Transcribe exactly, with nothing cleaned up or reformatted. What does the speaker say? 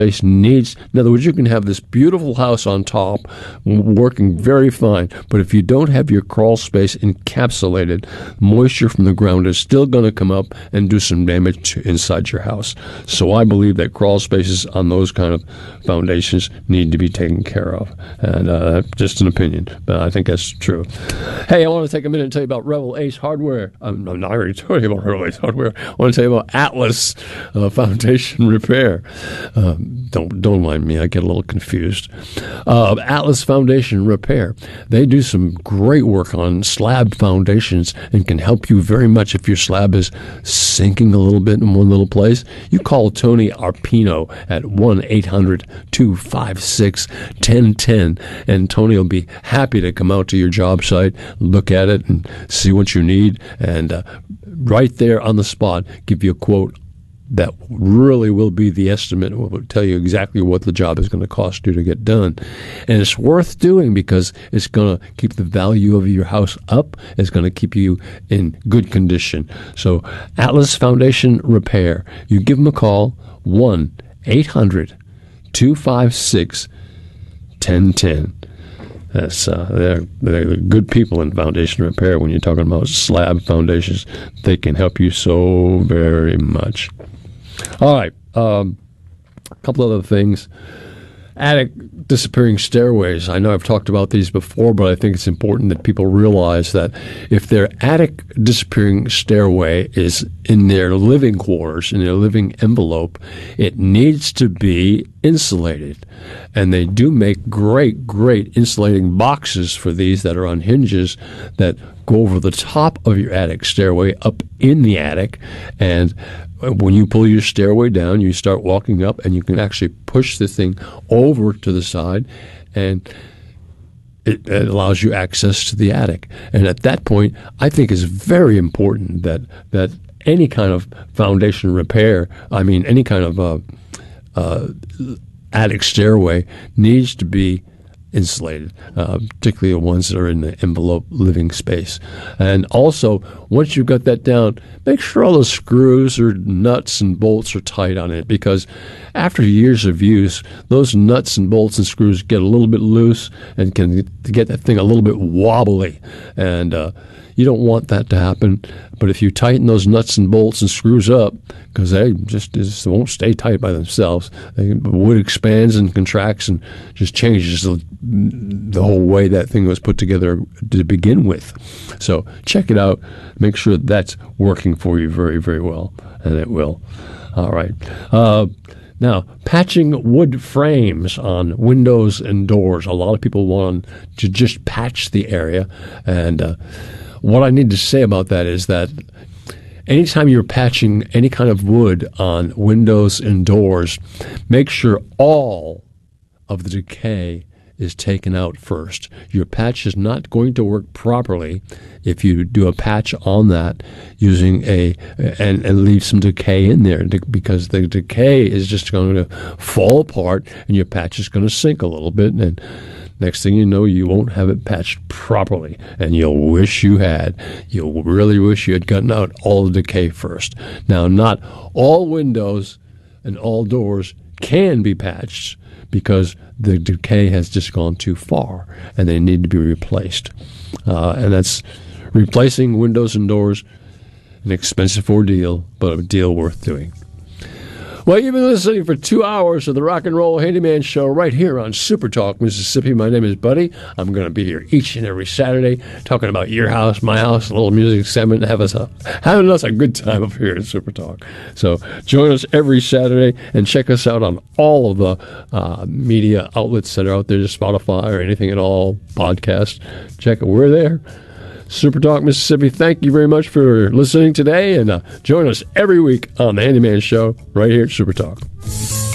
space needs, in other words, you can have this beautiful house on top working very fine, but if you don't have your crawl space encapsulated, moisture from the ground is still going to come up and do some damage to inside your house. So I believe that crawl spaces on those kind of foundations need to be taken care of. And uh, just an opinion, but I think that's true. Hey, I want to take a minute and tell you about Revel Ace Hardware. I'm, I'm not already telling you about Revel Ace Hardware. I want to tell you about Atlas uh, Foundation Repair. Um, Don't don't mind me. I get a little confused. Uh, Atlas Foundation Repair. They do some great work on slab foundations and can help you very much if your slab is sinking a little bit in one little place. You call Tony Arpino at one eight hundred two five six one zero one zero, and Tony will be happy to come out to your job site, look at it, and see what you need, and uh, right there on the spot, give you a quote that really will be the estimate. Will tell you exactly what the job is going to cost you to get done. And it's worth doing because it's going to keep the value of your house up. It's going to keep you in good condition. So Atlas Foundation Repair. You give them a call, one eight hundred two five six one zero one zero. That's, uh, they're, they're good people in foundation repair. When you're talking about slab foundations, they can help you so very much. All right, um, a couple other things. Attic disappearing stairways. I know I've talked about these before, but I think it's important that people realize that if their attic disappearing stairway is in their living quarters, in their living envelope, it needs to be insulated. And they do make great, great insulating boxes for these that are on hinges that go over the top of your attic stairway up in the attic. And when you pull your stairway down, you start walking up, and you can actually push the thing over to the side, and it, it allows you access to the attic. And at that point, I think it's very important that that any kind of foundation repair, I mean, any kind of uh, uh, attic stairway needs to be insulated, uh, particularly the ones that are in the envelope living space. And also, once you've got that down, make sure all the screws or nuts and bolts are tight on it, because after years of use, those nuts and bolts and screws get a little bit loose and can get that thing a little bit wobbly. And uh, you don't want that to happen. But if you tighten those nuts and bolts and screws up, because they just, just won't stay tight by themselves, they, wood expands and contracts and just changes the, the whole way that thing was put together to begin with. So check it out. Make sure that's working for you very, very well, and it will. All right. Uh, Now, patching wood frames on windows and doors. A lot of people want to just patch the area. And uh, what I need to say about that is that anytime you're patching any kind of wood on windows and doors, make sure all of the decay is taken out first. Your patch is not going to work properly if you do a patch on that using a and, and leave some decay in there, because the decay is just going to fall apart and your patch is going to sink a little bit, and next thing you know, you won't have it patched properly, and you'll wish you had. You'll really wish you had gotten out all the decay first. Now, not all windows and all doors can be patched, because the decay has just gone too far and they need to be replaced. Uh, and that's replacing windows and doors, an expensive ordeal, but a deal worth doing. Well, you've been listening for two hours of the Rock and Roll Handyman Show right here on Super Talk, Mississippi. My name is Buddy. I'm going to be here each and every Saturday talking about your house, my house, a little music segment, have us a, having us a good time up here at Super Talk. So join us every Saturday and check us out on all of the uh, media outlets that are out there, just Spotify or anything at all, podcasts. Check it. We're there. Super Talk Mississippi, thank you very much for listening today, and uh, join us every week on the Handyman Show right here at Super Talk.